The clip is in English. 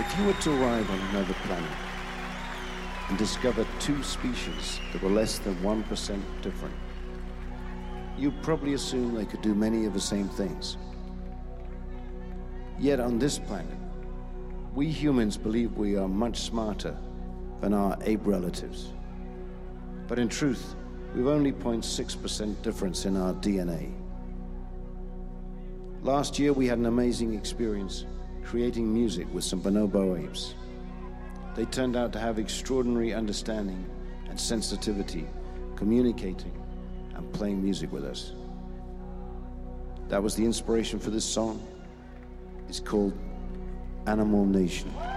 If you were to arrive on another planet and discover two species that were less than 1% different, you'd probably assume they could do many of the same things. Yet on this planet, we humans believe we are much smarter than our ape relatives. But in truth, we've only 0.6% difference in our DNA. Last year, we had an amazing experience creating music with some bonobo apes. They turned out to have extraordinary understanding and sensitivity, communicating and playing music with us. That was the inspiration for this song. It's called Animal Nation.